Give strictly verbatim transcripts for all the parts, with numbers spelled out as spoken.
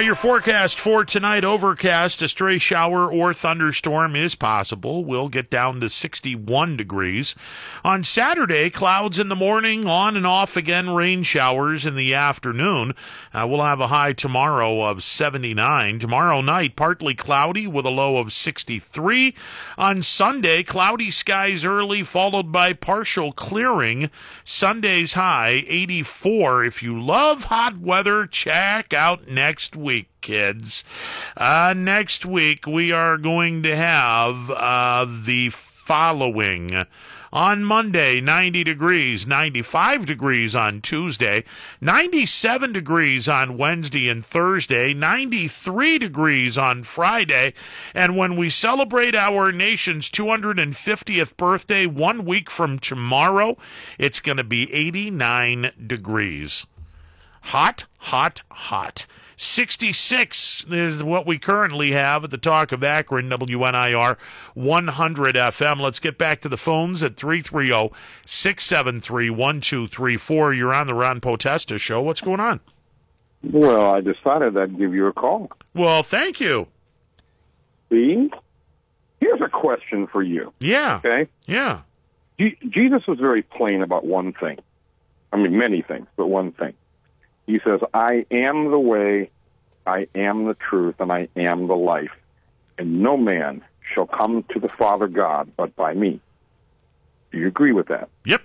your forecast for tonight, overcast, a stray shower or thunderstorm is possible. We'll get down to sixty-one degrees. On Saturday, clouds in the morning, on and off again, rain showers in the afternoon. Uh, we'll have a high tomorrow of seventy-nine. Tomorrow night, partly cloudy with a low of sixty-three. On Sunday, cloudy skies early, followed by partial clearing. Sunday's high, eighty-four. If you love hot weather, check out next week, kids. Uh, next week, we are going to have uh, the following. On Monday, ninety degrees, ninety-five degrees on Tuesday, ninety-seven degrees on Wednesday and Thursday, ninety-three degrees on Friday, and when we celebrate our nation's two hundred fiftieth birthday one week from tomorrow, it's going to be eighty-nine degrees. Hot, hot, hot. sixty-six is what we currently have at the Talk of Akron, W N I R one hundred F M. Let's get back to the phones at three three zero, six seven three, one two three four. You're on the Ron Potesta Show. What's going on? Well, I decided I'd give you a call. Well, thank you. See? Here's a question for you. Yeah. Okay? Yeah. Je- Jesus was very plain about one thing. I mean, many things, but one thing. He says, I am the way, I am the truth, and I am the life. And no man shall come to the Father God but by me. Do you agree with that? Yep.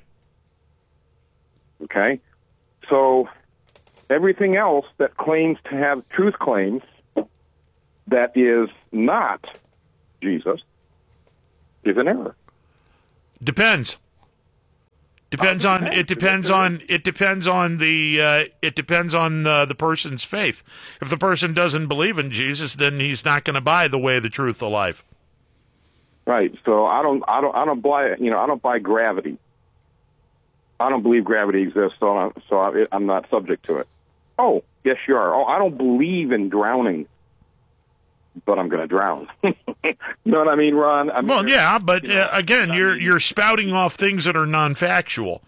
Okay? So everything else that claims to have truth claims that is not Jesus is an error. Depends. Depends on it. Depends on it. Depends on the. Uh, it depends on the, the person's faith. If the person doesn't believe in Jesus, then he's not going to buy the way, the truth, the life. Right. So I don't. I don't. I don't buy. You know. I don't buy gravity. I don't believe gravity exists. So I'm, so I, I'm not subject to it. Oh, yes, you are. Oh, I don't believe in drowning, but I'm going to drown. You know what I mean, Ron? I mean, well, yeah, but you know, uh, again, I you're mean, you're spouting off things that are non-factual.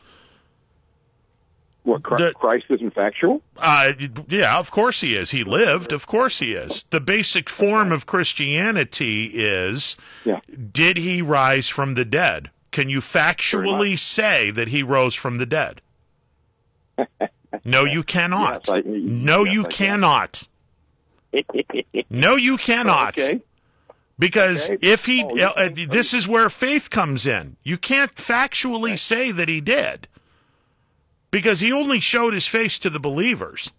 What, Christ, The- Christ isn't factual? Uh, yeah, of course he is. He lived. Of course he is. The basic form of Christianity is, Yeah. did he rise from the dead? Can you factually say that he rose from the dead? No, you cannot. Yes, I- no, yes, you I can. cannot. No, you cannot. Okay. Because Okay. if he, Oh, you uh, think- this is where faith comes in. You can't factually say that he did. Because he only showed his face to the believers.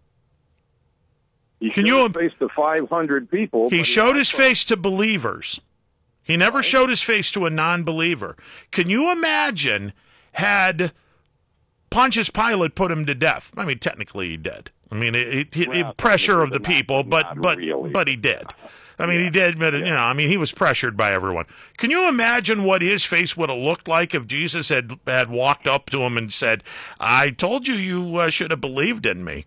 He Can showed you- his face to five hundred people. He but showed his also- face to believers. He never showed his face to a non-believer. Can you imagine had Pontius Pilate put him to death? I mean, technically he did. I mean, it, it, it- Well, pressure of the technically, people, not- but not but really. but he did. I mean, Yeah. he did, but, you know, I mean, he was pressured by everyone. Can you imagine what his face would have looked like if Jesus had had walked up to him and said, "I told you you uh, should have believed in me"?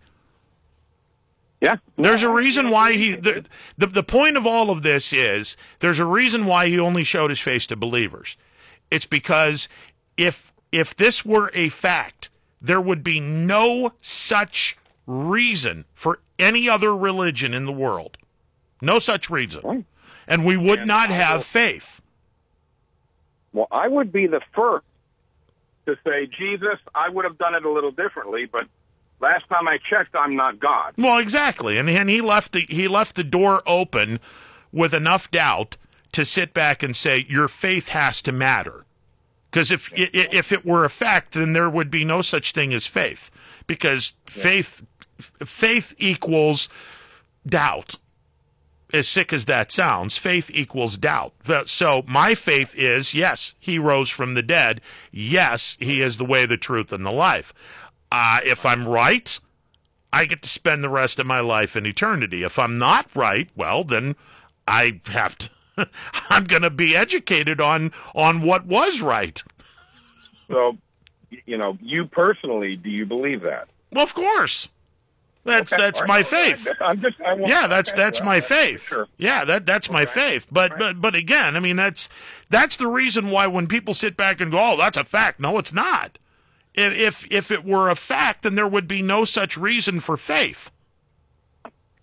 Yeah. There's a reason why he the, the the point of all of this is there's a reason why he only showed his face to believers. It's because if if this were a fact, there would be no such reason for any other religion in the world. No such reason. Right. And we would And not I have will- faith. Well, I would be the first to say, Jesus, I would have done it a little differently, but last time I checked, I'm not God. Well, exactly. And and he left the he left the door open with enough doubt to sit back and say your faith has to matter. Because if i- i- if it were a fact, then there would be no such thing as faith. Because faith faith equals doubt. As sick as that sounds, faith equals doubt. The- So my faith is, yes, he rose from the dead. Yes, he is the way, the truth, and the life. Uh, if I'm right, I get to spend the rest of my life in eternity. If I'm not right, well, then I have to. I'm going to be educated on on what was right. So, you know, you personally, do you believe that? Well, of course. That's Okay, that's all my right. faith. I'm just, I want, Yeah, that's okay, that's well, my that's faith. Sure. Yeah, that that's my Okay. faith. But Right. but but again, I mean that's that's the reason why when people sit back and go, "Oh, that's a fact." No, it's not. If if if it were a fact, then there would be no such reason for faith.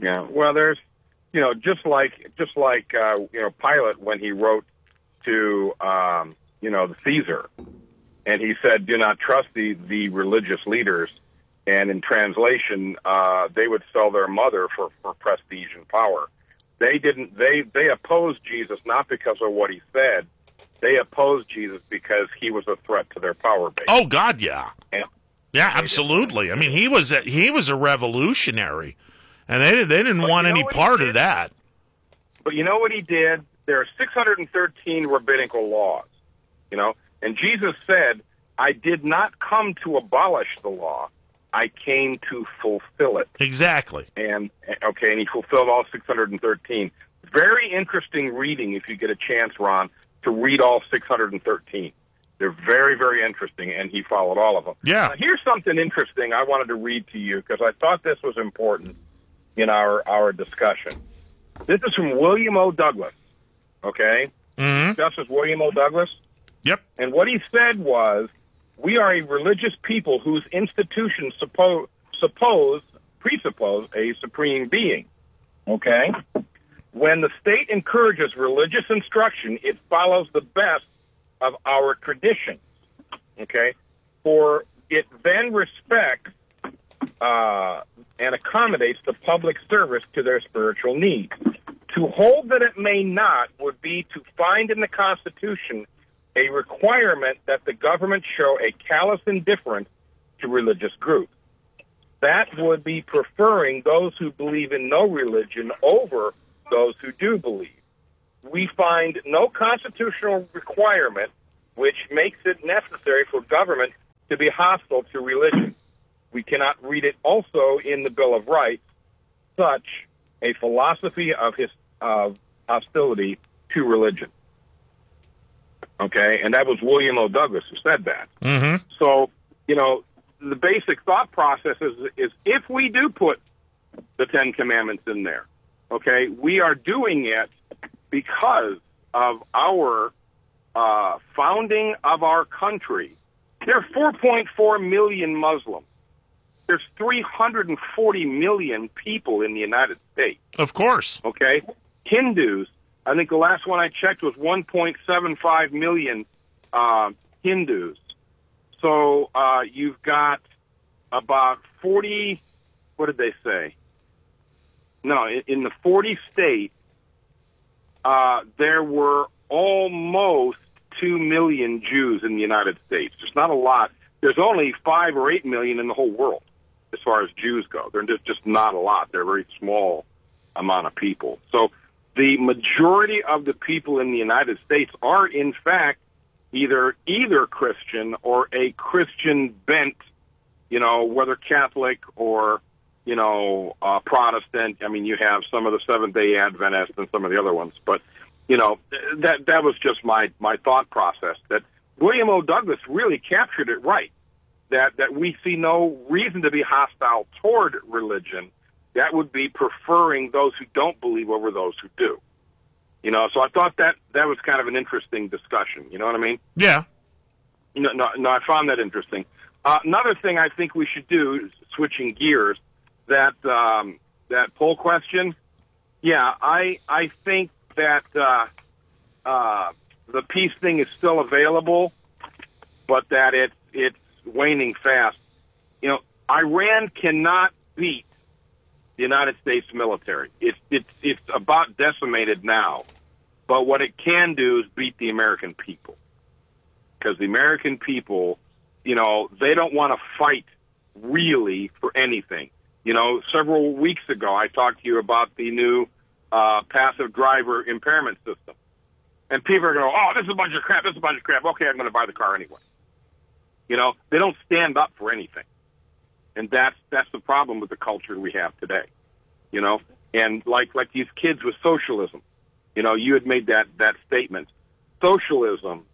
Yeah. Well, there's, you know, just like just like uh, you know Pilate when he wrote to um, you know the Caesar, and he said, "Do not trust the the religious leaders." And in translation, uh, they would sell their mother for, for prestige and power. They didn't. They they opposed Jesus not because of what he said. They opposed Jesus because he was a threat to their power base. Oh God, yeah, And yeah, absolutely. I mean, he was a, he was a revolutionary, and they they didn't But want you know any what he part of did? that. But you know what he did? There are six hundred thirteen rabbinical laws, you know, and Jesus said, "I did not come to abolish the law. I came to fulfill it." Exactly. And okay, and he fulfilled all six hundred thirteen. Very interesting reading if you get a chance, Ron, to read all six hundred thirteen. They're very, very interesting, and he followed all of them. Yeah. Now, here's something interesting I wanted to read to you because I thought this was important in our, our discussion. This is from William O. Douglas, okay? Mm-hmm. Justice William O. Douglas. Yep. And what he said was, we are a religious people whose institutions suppose, suppose, presuppose a supreme being, okay? When the state encourages religious instruction, it follows the best of our traditions, okay? For it then respects uh, and accommodates the public service to their spiritual needs. To hold that it may not would be to find in the Constitution a requirement that the government show a callous indifference to religious groups. That would be preferring those who believe in no religion over those who do believe. We find no constitutional requirement which makes it necessary for government to be hostile to religion. We cannot read it also in the Bill of Rights, such a philosophy of his of hostility to religion. Okay, and that was William O. Douglas who said that. Mm-hmm. So, you know, the basic thought process is, is if we do put the Ten Commandments in there, okay, we are doing it because of our uh, founding of our country. There are four point four million Muslims. There's three hundred forty million people in the United States. Of course. Okay? Hindus, I think the last one I checked was one point seven five million uh, Hindus. So uh, you've got about forty, what did they say? No, in, in the forty states, uh, there were almost two million Jews in the United States. There's not a lot. There's only five or eight million in the whole world as far as Jews go. They're just, just not a lot. They're a very small amount of people. So the majority of the people in the United States are, in fact, either either Christian or a Christian bent, you know, whether Catholic or, you know, uh, Protestant. I mean, you have some of the Seventh-day Adventists and some of the other ones. But, you know, that that was just my, my thought process, that William O. Douglas really captured it right, that, that we see no reason to be hostile toward religion. That would be preferring those who don't believe over those who do. You know, so I thought that that was kind of an interesting discussion. You know what I mean? Yeah. No, no, no I found that interesting. Uh, another thing I think we should do, switching gears, that um, that poll question. Yeah, I I think that uh, uh, the peace thing is still available, but that it it's waning fast. You know, Iran cannot beat the United States military. It's it's it's about decimated now, but what it can do is beat the American people, because the American people, you know, they don't want to fight really for anything. You know, several weeks ago I talked to you about the new uh, passive driver impairment system, and people are going, "Oh, this is a bunch of crap. This is a bunch of crap." Okay, I'm going to buy the car anyway. You know, they don't stand up for anything. And that's that's the problem with the culture we have today, you know. And like like these kids with socialism, you know, you had made that that statement. Socialism,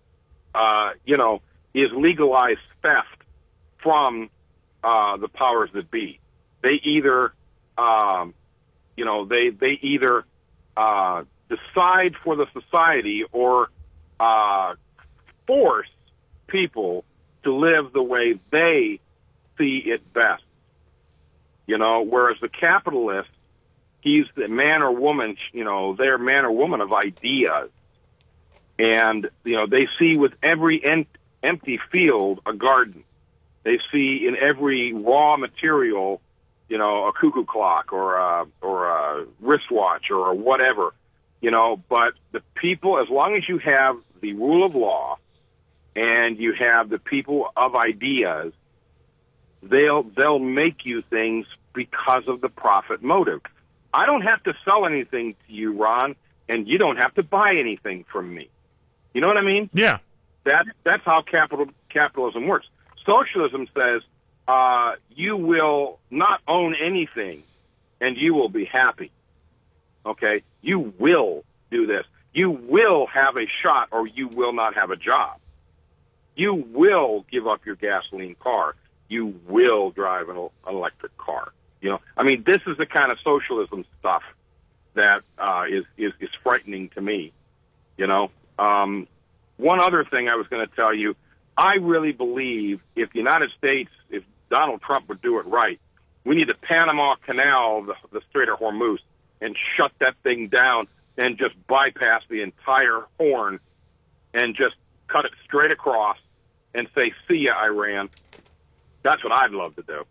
uh, you know, is legalized theft from uh, the powers that be. They either, um, you know, they they either uh, decide for the society or uh, force people to live the way they see it best, you know, whereas the capitalists he's the man or woman, you know, they're man or woman of ideas. And, you know, they see with every en- empty field a garden. They see in every raw material, you know, a cuckoo clock or a, or a wristwatch or whatever, you know. But the people, as long as you have the rule of law and you have the people of ideas, they'll they'll make you things because of the profit motive. I don't have to sell anything to you, Ron, and you don't have to buy anything from me. You know what I mean? Yeah. That that's how capital capitalism works. Socialism says uh, you will not own anything, and you will be happy. Okay, you will do this. You will have a shot, or you will not have a job. You will give up your gasoline car. You will drive an, an electric car. You know, I mean, this is the kind of socialism stuff that uh, is, is is frightening to me. You know, um, one other thing I was going to tell you, I really believe if the United States, if Donald Trump would do it right, we need the Panama Canal, the, the Strait of Hormuz, and shut that thing down and just bypass the entire Horn and just cut it straight across and say, see ya, Iran. That's what I'd love to do.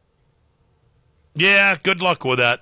Yeah, good luck with that.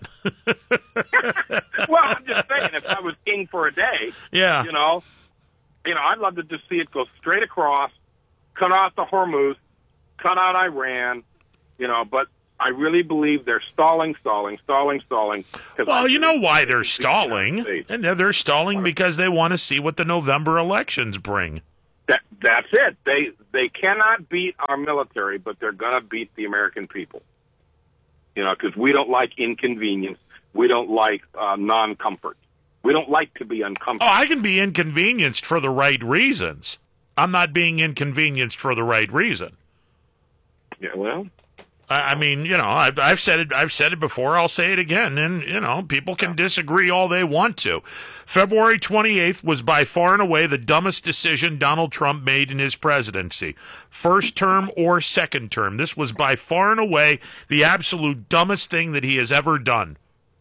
Well, I'm just saying, if I was king for a day, yeah, you know, you know, I'd love to just see it go straight across, cut out the Hormuz, cut out Iran, you know, but I really believe they're stalling, stalling, stalling, stalling. Well, you know why they're stalling. And they're, they're stalling because they want to see what the November elections bring. That That's it. They they cannot beat our military, but they're going to beat the American people. You know, because we don't like inconvenience. We don't like uh, non-comfort. We don't like to be uncomfortable. Oh, I can be inconvenienced for the right reasons. I'm not being inconvenienced for the right reason. Yeah, well... I, I mean, you know, I've, I've said it. I've said it before. I'll say it again. And you know, people can disagree all they want to. February twenty-eighth was by far and away the dumbest decision Donald Trump made in his presidency, first term or second term. This was by far and away the absolute dumbest thing that he has ever done.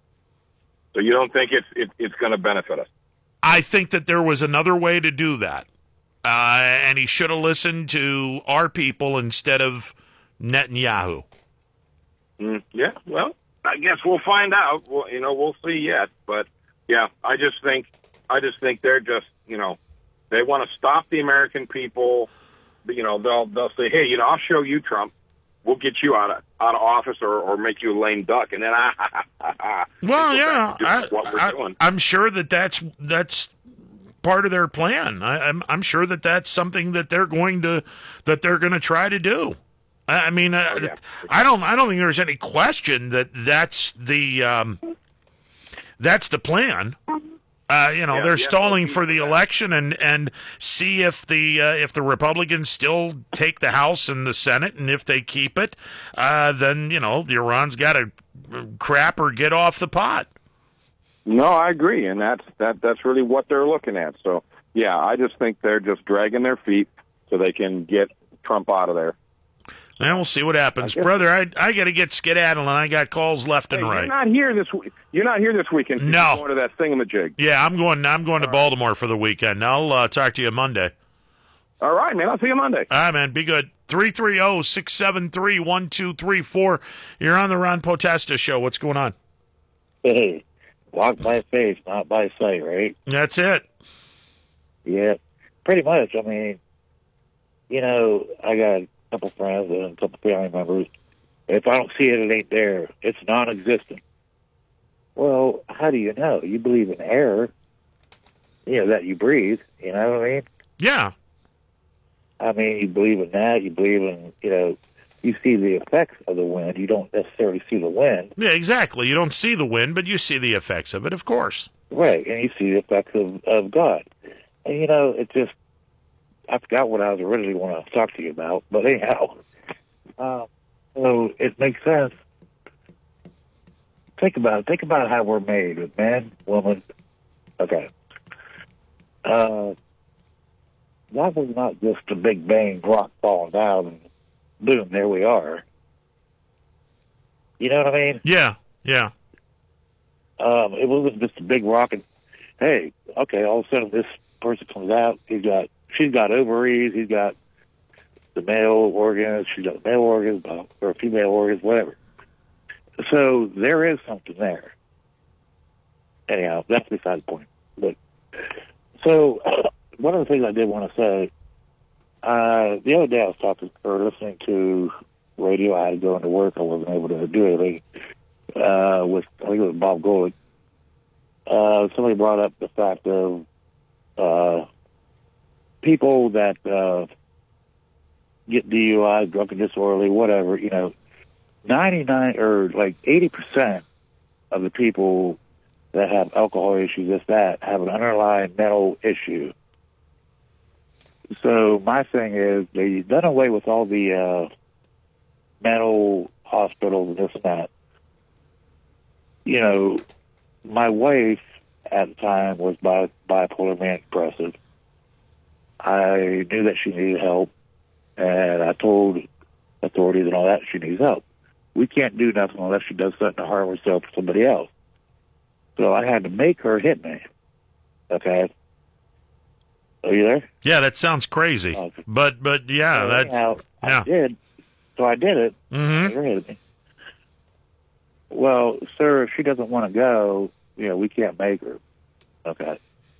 So you don't think it's it, it's going to benefit us? I think that there was another way to do that, uh, and he should have listened to our people instead of Netanyahu. Mm, yeah, well, I guess we'll find out. Well, you know, we'll see yet. But yeah, I just think, I just think they're just, you know, they want to stop the American people. You know, they'll they'll say, hey, you know, I'll show you, Trump. We'll get you out of out of office, or, or make you a lame duck, and then ah, well, yeah, I, what we're I, doing. I'm sure that that's that's part of their plan. I, I'm I'm sure that that's something that they're going to that they're going to try to do. I mean, uh, oh, yeah. I don't. I don't think there's any question that that's the um, that's the plan. Uh, you know, yeah, they're yeah, stalling for the election and, and see if the uh, if the Republicans still take the House and the Senate, and if they keep it, uh, then you know Iran's got to crap or get off the pot. No, I agree, and that's that that's really what they're looking at. So, yeah, I just think they're just dragging their feet so they can get Trump out of there. And we'll see what happens, brother. I I got to get skedaddling. I got calls left and hey, right. You're not here this week. You're not here this weekend. No, you're going to that thingamajig. Yeah, I'm going. I'm going to All Baltimore right. for the weekend. I'll uh, talk to you Monday. All right, man. I'll see you Monday. All right, man. Be good. three three zero, six seven three, one two three four. You're on the Ron Potesta Show. What's going on? Hey, walk by faith, not by sight, right? That's it. Yeah, pretty much. I mean, you know, I got a couple friends and a couple family members. If I don't see it, it ain't there. It's non-existent. Well, how do you know? You believe in air, you know, that you breathe. You know what I mean? Yeah. I mean, you believe in that. You believe in, you know, you see the effects of the wind. You don't necessarily see the wind. Yeah, exactly. You don't see the wind, but you see the effects of it, of course. Right, and you see the effects of, of God. And, you know, it just, I forgot what I was originally want to talk to you about, but anyhow, uh, so it makes sense. Think about it. Think about how we're made with man, woman. Okay. Uh, that was not just a big bang rock falling down and boom, there we are. You know what I mean? Yeah, yeah. Um, it wasn't just a big rock and, hey, okay, all of a sudden this person comes out, he's got, she's got ovaries, he's got the male organs, she's got the male organs, or female organs, whatever. So there is something there. Anyhow, that's beside the point. But so one of the things I did want to say, uh, the other day I was talking or listening to radio. I had to go into work. I wasn't able to do anything. Uh, with I think it was Bob Golick. Uh, somebody brought up the fact of uh, people that uh, get D U I, drunken disorderly, whatever. You know, ninety-nine or like eighty percent of the people that have alcohol issues, this, that, have an underlying mental issue. So my thing is, they've done away with all the uh, mental hospitals and this and that. You know, my wife at the time was bi- bipolar manic depressive. I knew that she needed help, and I told authorities and all that she needs help. We can't do nothing unless she does something to harm herself or somebody else. So I had to make her hit me. Okay. Are you there? Yeah, that sounds crazy. Okay. But but yeah, so that's anyhow, yeah. I did. So I did it. Mm-hmm. Make her hit me. Well, sir, if she doesn't want to go, you know, we can't make her. Okay.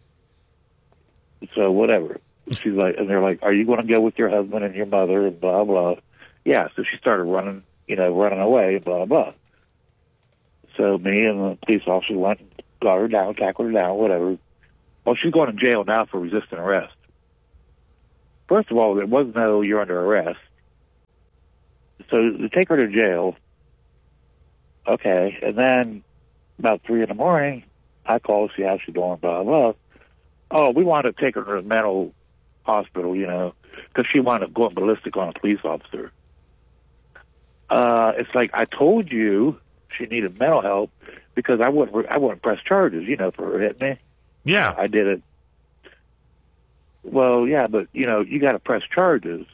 So whatever. She's like, and they're like, "Are you going to go with your husband and your mother?" And blah blah. Yeah. So she started running, you know, running away. Blah blah. So me and the police officer went and got her down, tackled her down, whatever. Well, she's going to jail now for resisting arrest. First of all, there was no you're under arrest. So they take her to jail. Okay, and then about three in the morning, I call to see how she's doing, blah, blah. Oh, we wanted to take her to a mental hospital, you know, because she wound up going ballistic on a police officer. Uh, it's like, I told you she needed mental help because I wouldn't, I wouldn't press charges, you know, for her hitting me. Yeah. I did it. Well, yeah, but, you know, you got to press charges.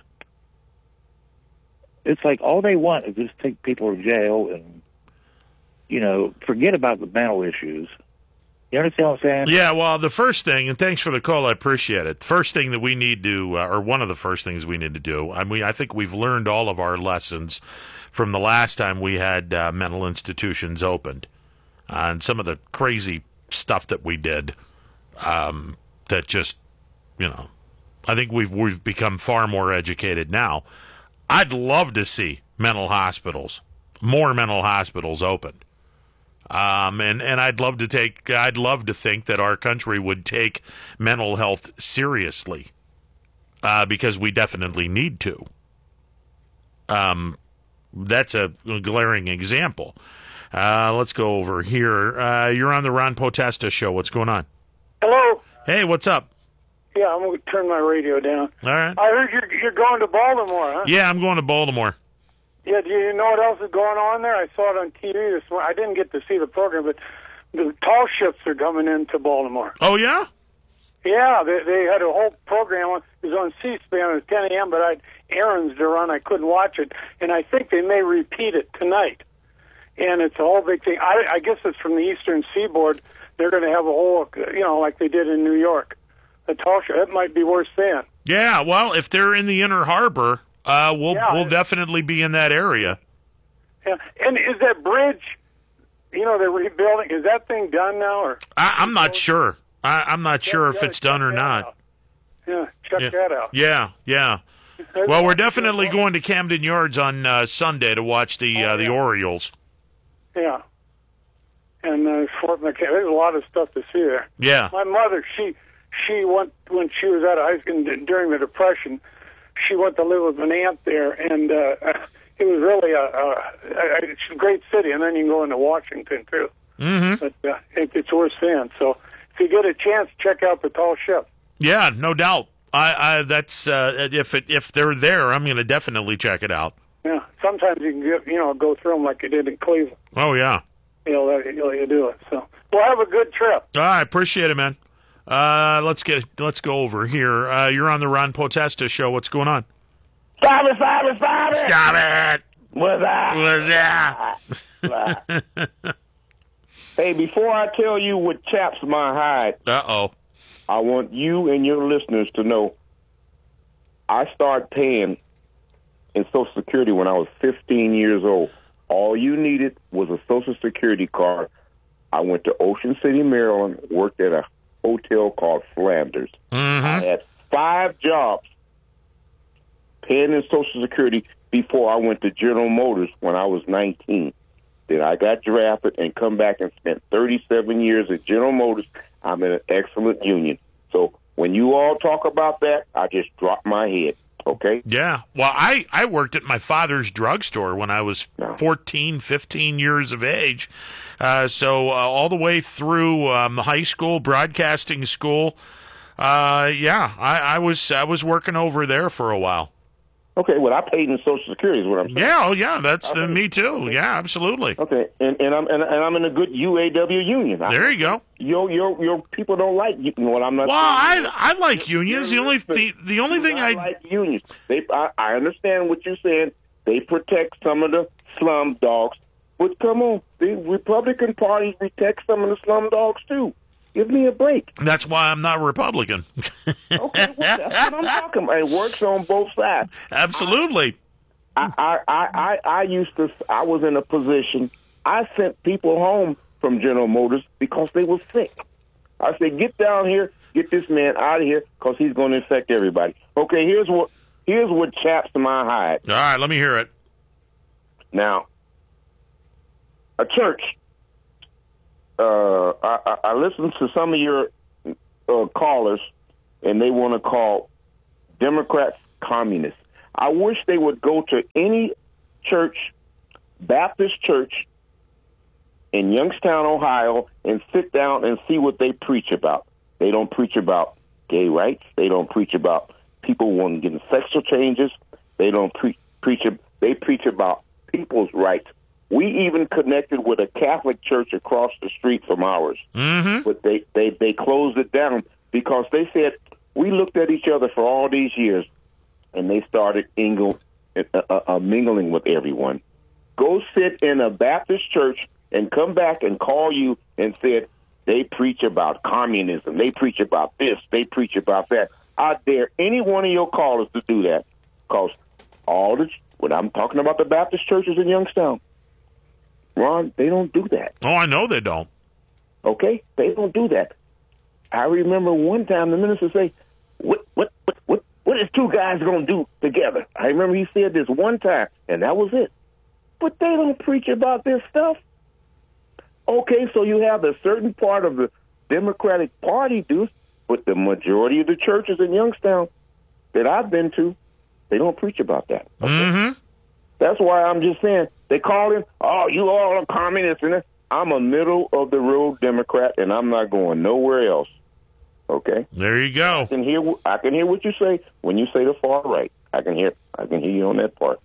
It's like all they want is just take people to jail and, you know, forget about the mental issues. You understand what I'm saying? Yeah, well, the first thing, and thanks for the call, I appreciate it. The first thing that we need to, uh, or one of the first things we need to do, I mean, I think we've learned all of our lessons from the last time we had uh, mental institutions opened, uh, and some of the crazy stuff that we did um, that just, you know, I think we've we've become far more educated now. I'd love to see mental hospitals, more mental hospitals opened. Um, and, and I'd love to take, I'd love to think that our country would take mental health seriously, uh, because we definitely need to. Um, that's a glaring example. Uh, let's go over here. Uh, you're on the Ron Potesta show. What's going on? Hello. Hey, what's up? Yeah, I'm going to turn my radio down. All right. I heard you're, you're going to Baltimore, huh? Yeah, I'm going to Baltimore. Yeah, do you know what else is going on there? I saw it on T V this morning. I didn't get to see the program, but the tall ships are coming into Baltimore. Oh, yeah? Yeah, they they had a whole program. On, it was on C-SPAN. It was ten a.m., but I had errands to run. I couldn't watch it, and I think they may repeat it tonight. And it's a whole big thing. I, I guess it's from the Eastern Seaboard. They're going to have a whole, you know, like they did in New York. A tall ship. It might be worse than. Yeah, well, if they're in the Inner Harbor, uh, we'll yeah, we'll definitely be in that area. Yeah, and is that bridge, you know, they're rebuilding, is that thing done now? Or I, I'm not sure. I, I'm not sure if it's done or not. Out. Yeah, check yeah. that out. Yeah, yeah. Well, we're definitely going to Camden Yards on uh, Sunday to watch the uh, oh, the yeah. Orioles. Yeah. And uh, Fort McKay, there's a lot of stuff to see there. Yeah. My mother, she she went, when she was out of high school during the Depression, she went to live with an aunt there, and uh, it was really a, a, a, it's a great city, and then you can go into Washington, too. Mm-hmm. But uh, it, it's worth seeing. So if you get a chance, check out the tall ship. Yeah, no doubt. I, I that's uh, if it, if they're there, I'm going to definitely check it out. Yeah, sometimes you can get, you know, go through them like you did in Cleveland. Oh yeah, you know, you, know, you do it. So we'll have a good trip. All right, appreciate it, man. Uh, let's get let's go over here. Uh, you're on the Ron Potesta show. What's going on? Stop it! Stop it! Stop it! Stop it! What's that? What's that? Hey, before I tell you what chaps my hide, Uh-oh. I want you and your listeners to know I started paying in Social Security when I was fifteen years old. All you needed was a Social Security card. I went to Ocean City, Maryland, worked at a hotel called Flanders. Mm-hmm. I had five jobs paying in Social Security before I went to General Motors when I was nineteen. Then I got drafted and come back and spent thirty-seven years at General Motors. I'm in an excellent union. So when you all talk about that, I just drop my head, okay? Yeah. Well, I, I worked at my father's drugstore when I was fourteen, fifteen years of age. Uh, so uh, all the way through um, high school, broadcasting school. Uh, yeah, I, I was I was working over there for a while. Okay, well, I paid in Social Security is what I'm saying. Yeah, oh, yeah, that's the, me too. Okay. Yeah, absolutely. Okay, and, and I'm and, and I'm in a good U A W union. There you go. Your your your people don't like you know what I'm not. Well, saying. I I like unions. The only the, the only thing I like unions. They I, I understand what you're saying. They protect some of the slum dogs, but come on, the Republican Party protects some of the slum dogs too. Give me a break. That's why I'm not a Republican. Okay, well, that's what I'm talking about. It works on both sides. Absolutely. I, I, I, I, I used to, I was in a position, I sent people home from General Motors because they were sick. I said, get down here, get this man out of here because he's going to infect everybody. Okay, here's what, here's what chaps my hide. All right, let me hear it. Now, a church. Uh, I, I, I listened to some of your uh, callers, and they want to call Democrats communists. I wish they would go to any church, Baptist church in Youngstown, Ohio, and sit down and see what they preach about. They don't preach about gay rights. They don't preach about people wanting to get sexual changes. They don't pre- preach. They preach about people's rights. We even connected with a Catholic church across the street from ours, mm-hmm. but they, they, they closed it down because they said, we looked at each other for all these years, and they started ingle, uh, uh, mingling with everyone. Go sit in a Baptist church and come back and call you and said, they preach about communism, they preach about this, they preach about that. I dare any one of your callers to do that because all the, when I'm talking about the Baptist churches in Youngstown, Ron, they don't do that. Oh, I know they don't. Okay? They don't do that. I remember one time the minister say, what what what what, what is two guys going to do together? I remember he said this one time, and that was it. But they don't preach about this stuff. Okay, so you have a certain part of the Democratic Party do, but the majority of the churches in Youngstown that I've been to, they don't preach about that. Okay? Mm-hmm. That's why I'm just saying, they call him, oh, you all are communists. And I'm a middle-of-the-road Democrat, and I'm not going nowhere else. Okay? There you go. I can hear, I can hear what you say when you say the far right. I can hear I can hear you on that part.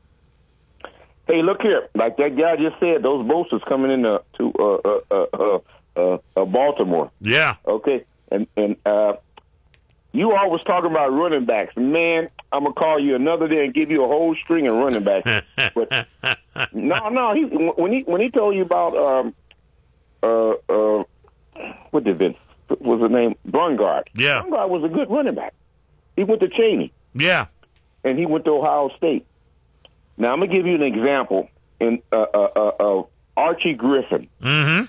Hey, look here. Like that guy just said, those boats is coming into to, uh, uh, uh, uh, uh, Baltimore. Yeah. Okay? And, and uh, you always talking about running backs. Man, I'm going to call you another day and give you a whole string of running backs. But no, no, he, when he when he told you about, um, uh, uh, what did Vince, what was the name? Brungard. Yeah. Brungard was a good running back. He went to Cheney. Yeah. And he went to Ohio State. Now, I'm going to give you an example in uh, uh, uh, uh, Archie Griffin. Mm-hmm.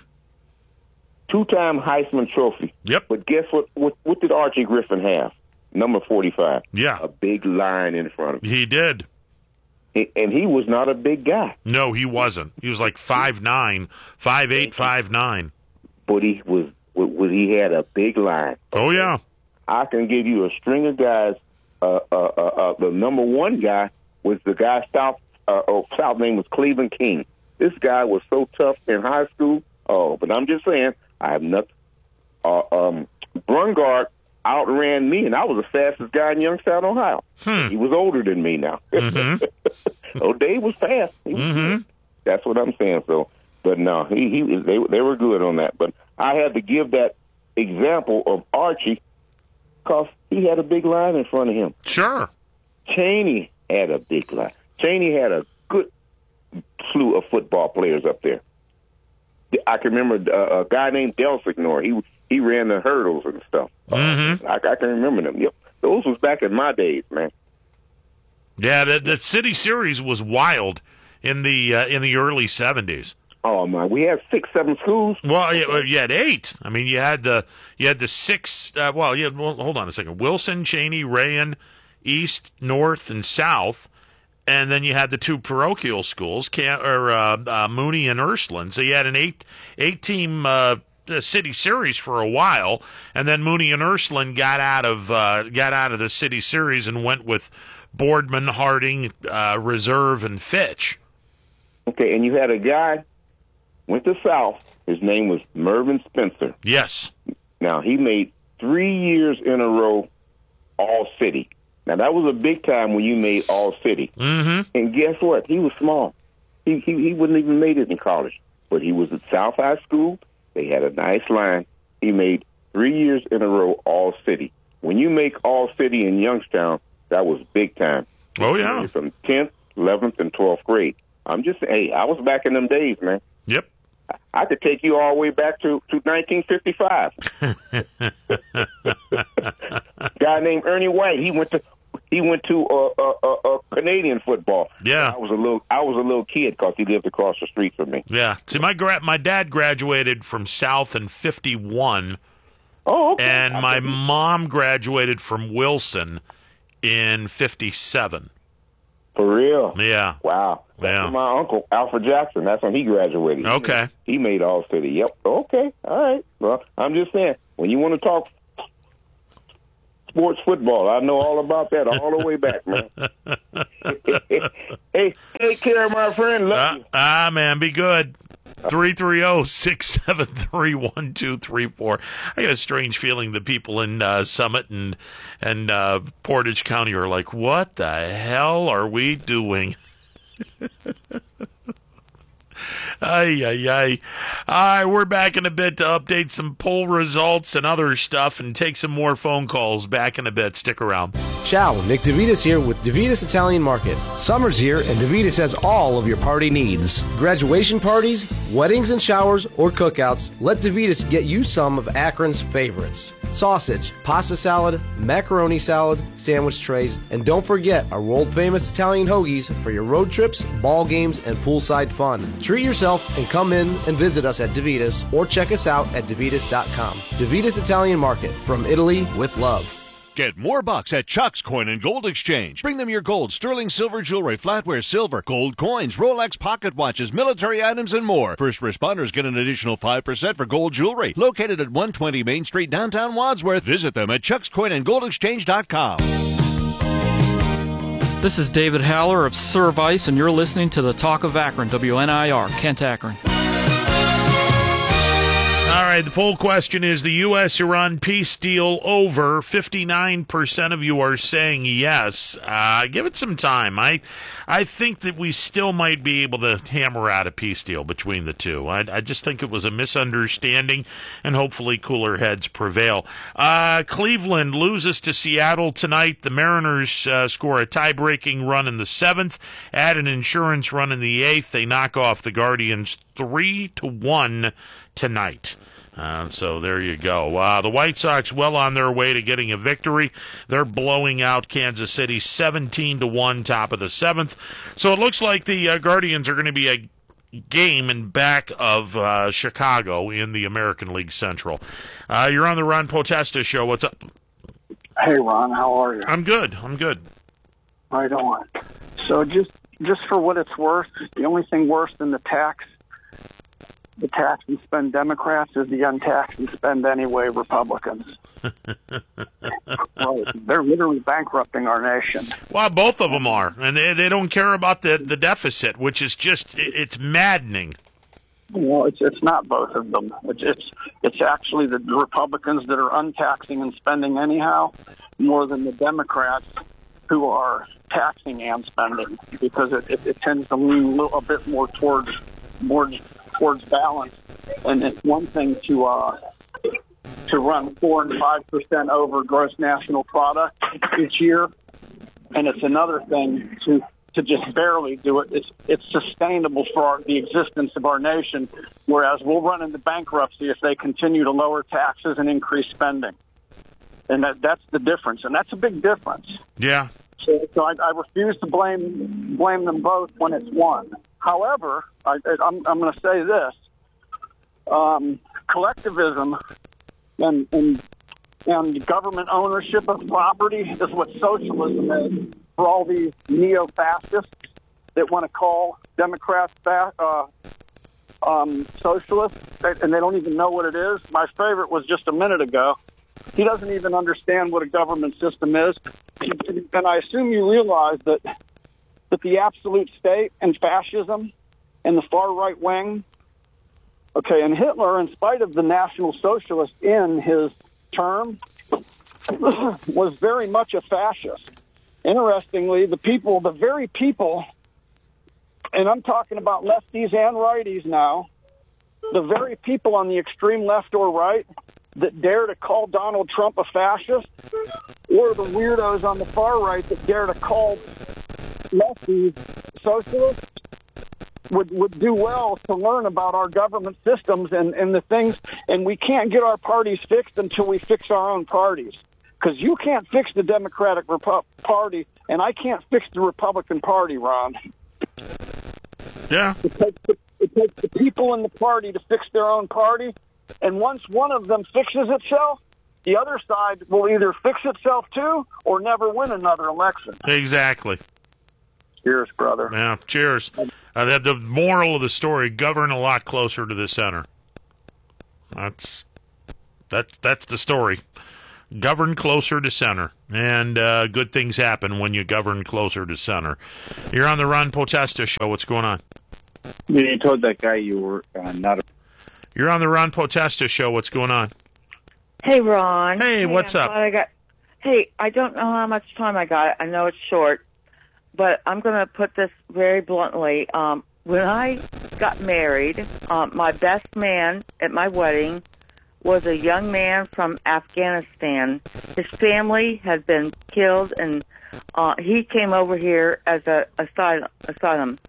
Two-time Heisman Trophy. Yep. But guess what, what? What did Archie Griffin have? Number forty-five. Yeah. A big line in front of him. He did. He, and he was not a big guy. No, he wasn't. He was like five nine, five eight, five nine. But he was, was he had a big line. Oh, yeah. I can give you a string of guys. Uh, uh, uh, uh, the number one guy was the guy South, uh, oh, South name was Cleveland King. This guy was so tough in high school. Oh, but I'm just saying, I have nothing. Uh, um, Brungard outran me, and I was the fastest guy in Youngstown, Ohio. Hmm. He was older than me now. Mm-hmm. Oh, Dave was fast. He was Mm-hmm. good. That's what I'm saying. So, but no, he he they they were good on that. But I had to give that example of Archie because he had a big line in front of him. Sure. Cheney had a big line. Cheney had a good slew of football players up there. I can remember uh, a guy named Del Signor. He he ran the hurdles and stuff. Mm-hmm. Uh, I, I can remember them. Yep. Those was back in my days, man. Yeah, the, the City Series was wild in the uh, in the early seventies. Oh man, we had six, seven schools. Well, you, you had eight. I mean, you had the you had the six. Uh, well, you had, well, hold on a second. Wilson, Cheney, Rayen, East, North, and South, and then you had the two parochial schools, Cam, or uh, uh, Mooney and Ursuline. So you had an eight eight team uh, City Series for a while, and then Mooney and Ursuline got out of uh, got out of the City Series and went with Boardman, Harding, uh, Reserve, and Fitch. Okay, and you had a guy went to South. His name was Mervyn Spencer. Yes. Now, he made three years in a row All-City. Now, that was a big time when you made All-City. Mm-hmm. And guess what? He was small. He, he he wouldn't even made it in college. But he was at South High School. They had a nice line. He made three years in a row All-City. When you make All-City in Youngstown, that was big time. Oh, yeah. From tenth, eleventh, and twelfth grade. I'm just saying, hey, I was back in them days, man. Yep. I could take you all the way back to, to nineteen fifty-five. Guy named Ernie White. He went to he went to uh, uh, uh, uh, Canadian football. Yeah. I was a little I was a little kid because he lived across the street from me. Yeah. See, my gra- my dad graduated from South in fifty-one. Oh, okay. And I my could- mom graduated from Wilson in fifty-seven. For real? Yeah. Wow. That's Yeah. when my uncle, Alfred Jackson, that's when he graduated. Okay. He made All-City. Yep. Okay. All right. Well, I'm just saying, when you want to talk sports football, I know all about that all the way back, man. Hey, take care, my friend. Love Uh, you. ah, man, be good. three three zero, six seven three, one two three four. I got a strange feeling that people in uh, Summit and and uh, Portage County are like, what the hell are we doing? Ay, ay, ay. All right, we're back in a bit to update some poll results and other stuff and take some more phone calls. Back in a bit. Stick around. Ciao, Nick DeVitas here with DeVitas Italian Market. Summer's here and DeVitas has all of your party needs. Graduation parties, weddings and showers, or cookouts, let DeVitas get you some of Akron's favorites. Sausage, pasta salad, macaroni salad, sandwich trays, and don't forget our world-famous Italian hoagies for your road trips, ball games, and poolside fun. Treat yourself and come in and visit us at DeVitas or check us out at DeVitas dot com. DeVitas Italian Market, from Italy with love. Get more bucks at Chuck's Coin and Gold Exchange. Bring them your gold, sterling silver jewelry, flatware silver, gold coins, Rolex pocket watches, military items, and more. First responders get an additional five percent for gold jewelry. Located at one twenty Main Street, downtown Wadsworth. Visit them at chucks coin and gold exchange dot com. This is David Haller of Service, and you're listening to the Talk of Akron, W N I R, Kent, Akron. All right, the poll question is the U S Iran peace deal over. fifty-nine percent of you are saying yes. Uh, give it some time. I I think that we still might be able to hammer out a peace deal between the two. I, I just think it was a misunderstanding, and hopefully cooler heads prevail. Uh, Cleveland loses to Seattle tonight. The Mariners uh, score a tie-breaking run in the seventh, add an insurance run in the eighth. They knock off the Guardians three to one tonight. Uh, so there you go. Uh, the White Sox well on their way to getting a victory. They're blowing out Kansas City seventeen to one, top of the seventh. So it looks like the uh, Guardians are going to be a game in back of uh, Chicago in the American League Central. Uh, you're on the Ron Potesta Show. What's up? Hey, Ron, how are you? I'm good. I'm good. Right on. So just just for what it's worth, the only thing worse than the tax, the tax and spend Democrats is the untax and spend anyway Republicans. Well, they're literally bankrupting our nation. Well, both of them are, and they they don't care about the, the deficit, which is just, it's maddening. Well, it's it's not both of them. It's it's, it's actually the Republicans that are untaxing and spending anyhow, more than the Democrats who are taxing and spending, because it, it, it tends to lean a, little, a bit more towards more towards balance. And it's one thing to uh, to run four and five percent over gross national product each year, and it's another thing to to just barely do it. It's it's sustainable for our, the existence of our nation, whereas we'll run into bankruptcy if they continue to lower taxes and increase spending. And that that's the difference, and that's a big difference. Yeah. So, so I, I refuse to blame blame them both when it's one. However, I, I'm, I'm going to say this. Um, collectivism and, and and government ownership of property is what socialism is for all these neo-fascists that want to call Democrats fa- uh, um, socialists, and they don't even know what it is. My favorite was just a minute ago. He doesn't even understand what a government system is. And I assume you realize that that the absolute state and fascism and the far right wing, okay, and Hitler, in spite of the National Socialist in his term, was very much a fascist. Interestingly, the people, the very people, and I'm talking about lefties and righties now, the very people on the extreme left or right that dare to call Donald Trump a fascist, or the weirdos on the far right that dare to call lefties socialists, would, would do well to learn about our government systems and, and the things, and we can't get our parties fixed until we fix our own parties. Because you can't fix the Democratic Repu- Party, and I can't fix the Republican Party, Ron. Yeah. It takes, the, it takes the people in the party to fix their own party, and once one of them fixes itself, the other side will either fix itself too or never win another election. Exactly. Cheers, brother. Yeah, cheers. Uh, the, the moral of the story, govern a lot closer to the center. That's that's that's the story. Govern closer to center, and uh, good things happen when you govern closer to center. You're on the Ron Potesta Show. What's going on? You told that guy you were uh, not a... You're on the Ron Potesta Show. What's going on? Hey, Ron. Hey, what's I'm up? glad I got... Hey, I don't know how much time I got. I know it's short, but I'm going to put this very bluntly. Um, when I got married, um, my best man at my wedding was a young man from Afghanistan. His family had been killed, and uh, he came over here as a asylum, asylum.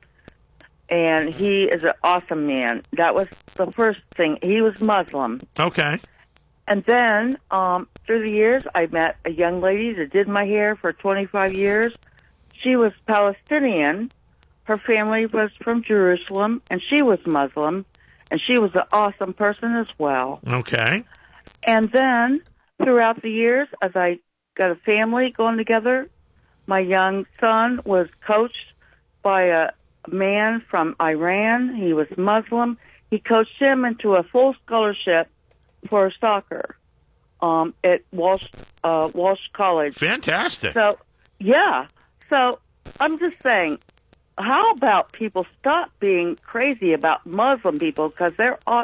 And he is an awesome man. That was the first thing. He was Muslim. Okay. And then, um, through the years, I met a young lady that did my hair for twenty-five years. She was Palestinian. Her family was from Jerusalem, and she was Muslim. And she was an awesome person as well. Okay. And then, throughout the years, as I got a family going together, my young son was coached by a man from Iran. He was Muslim. He coached him into a full scholarship for soccer um, at Walsh uh, Walsh College. Fantastic. So, yeah. So, I'm just saying, how about people stop being crazy about Muslim people, because they're aw-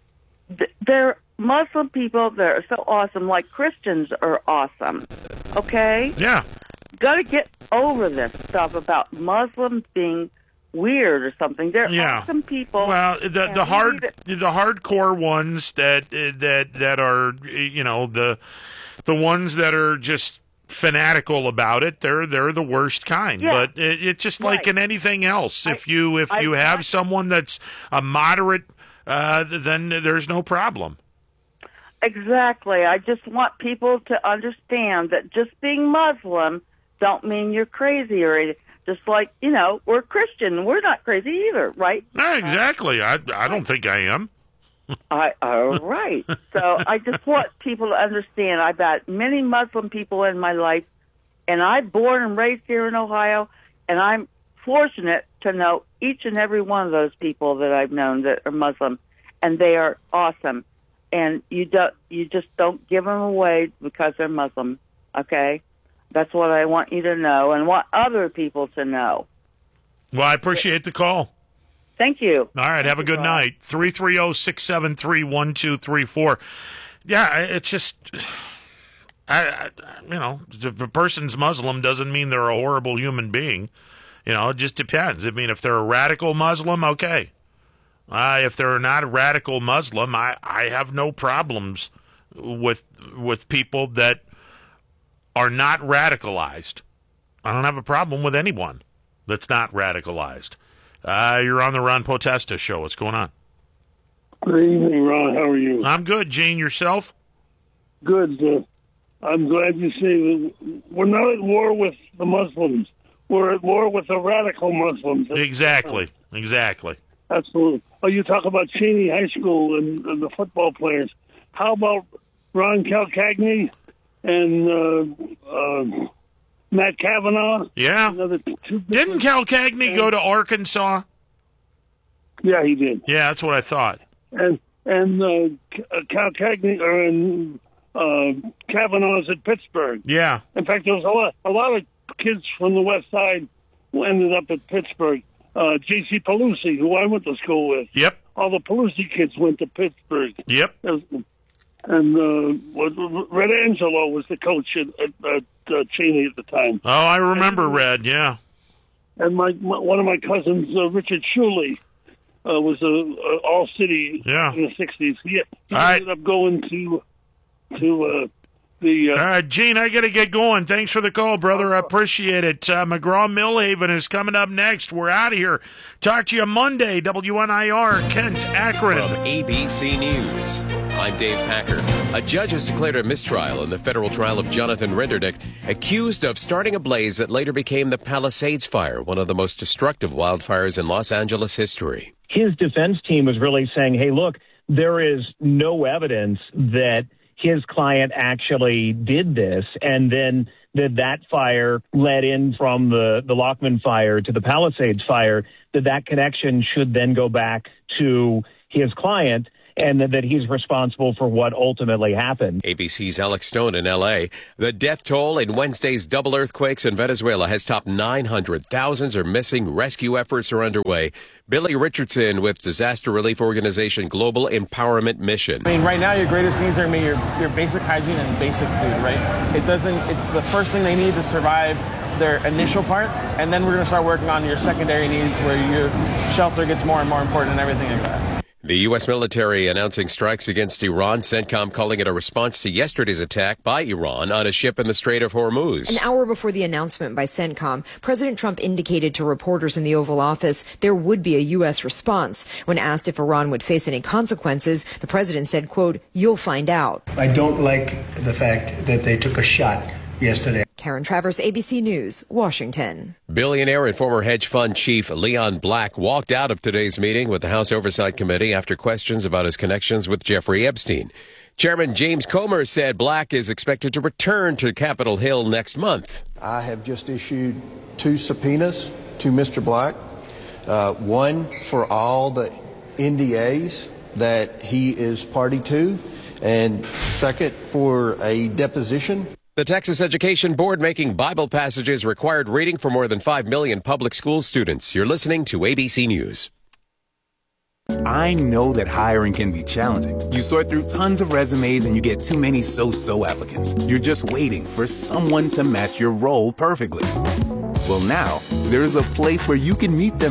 they're Muslim people that are so awesome, like Christians are awesome. Okay? Yeah. Got to get over this stuff about Muslims being weird or something. They're Yeah. awesome people. Well, the and the we hard need to- the hardcore ones that uh, that that are you know the the ones that are just fanatical about it, they're they're the worst kind. Yeah. But it, it's just like Right. in anything else. I- if you if I- you have I- someone that's a moderate, uh, then there's no problem. Exactly. I just want people to understand that just being Muslim don't mean you're crazy or anything. Just like, you know, we're Christian. We're not crazy either, right? No, exactly. I I don't think I am. I, all right. So I just want people to understand I've got many Muslim people in my life, and I'm born and raised here in Ohio, and I'm fortunate to know each and every one of those people that I've known that are Muslim, and they are awesome. And you don't, you just don't give them away because they're Muslim, okay? That's what I want you to know and want other people to know. Well, I appreciate the call. Thank you. All right, Thank have a you, good Ron. night. three three zero, six seven three, one two three four. Yeah, I- it's just, I, I, you know, if a person's Muslim doesn't mean they're a horrible human being. You know, it just depends. I mean, if they're a radical Muslim, okay. Uh, if they're not a radical Muslim, I, I have no problems with with people that are not radicalized. I don't have a problem with anyone. that's not radicalized. Uh, you're on the Ron Potesta show. What's going on? Good evening, Ron. How are you? I'm good. Gene, yourself? Good. Uh, I'm glad you say that we're not at war with the Muslims. We're at war with the radical Muslims. Exactly. Exactly. Absolutely. Oh, you talk about Cheney High School and, and the football players. How about Ron Calcagni and uh, uh, Matt Kavanaugh? Yeah. Another two Didn't Calcagni go to Arkansas? Yeah, he did. Yeah, that's what I thought. And and uh, Calcagni or and, uh, Kavanaugh's at Pittsburgh. Yeah. In fact, there was a lot a lot of kids from the West Side who ended up at Pittsburgh. Uh, J C Pelusi, who I went to school with. Yep. All the Pelusi kids went to Pittsburgh. Yep. And uh, Red Angelo was the coach at, at, at uh, Cheney at the time. Oh, I remember and, Red, yeah. And my, my one of my cousins, uh, Richard Shuley, uh, was a, a all-city yeah. in the sixties. He, he all ended right. up going to to uh, the... Uh, all right, Gene, I got to get going. Thanks for the call, brother. I appreciate it. Uh, McGraw-Millhaven is coming up next. We're out of here. Talk to you Monday, W N I R, Kent, Akron. From A B C News, I'm Dave Packer. A judge has declared a mistrial in the federal trial of Jonathan Rendernick, accused of starting a blaze that later became the Palisades Fire, one of the most destructive wildfires in Los Angeles history. His defense team was really saying, hey, look, there is no evidence that his client actually did this, and then that that fire led in from the, the Lockman fire to the Palisades fire, that that connection should then go back to his client, and that, that he's responsible for what ultimately happened. A B C's Alex Stone in L A. The death toll in Wednesday's double earthquakes in Venezuela has topped nine hundred. Thousands are missing. Rescue efforts are underway. Billy Richardson with disaster relief organization Global Empowerment Mission. I mean, right now your greatest needs are your, your basic hygiene and basic food, right? It doesn't, it's the first thing they need to survive their initial part, and then we're going to start working on your secondary needs where your shelter gets more and more important and everything like that. The U S military announcing strikes against Iran, CENTCOM calling it a response to yesterday's attack by Iran on a ship in the Strait of Hormuz. An hour before the announcement by CENTCOM, President Trump indicated to reporters in the Oval Office there would be a U S response. When asked if Iran would face any consequences, the president said, quote, "You'll find out." I don't like the fact that they took a shot yesterday. Karen Travers, A B C News, Washington. Billionaire and former hedge fund chief Leon Black walked out of today's meeting with the House Oversight Committee after questions about his connections with Jeffrey Epstein. Chairman James Comer said Black is expected to return to Capitol Hill next month. I have just issued two subpoenas to Mister Black, uh, one for all the N D As that he is party to, and second for a deposition. The Texas Education Board making Bible passages required reading for more than five million public school students. You're listening to A B C News. I know that hiring can be challenging. You sort through tons of resumes and you get too many so-so applicants. You're just waiting for someone to match your role perfectly. Well, now, there's a place where you can meet them